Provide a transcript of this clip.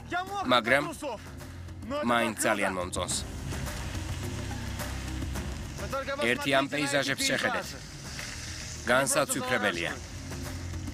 მაგრამ მაინც ძალიან მომწონს. ერთი ამ პეიზაჟებს შეხედეთ. განსაცვიფრებელია.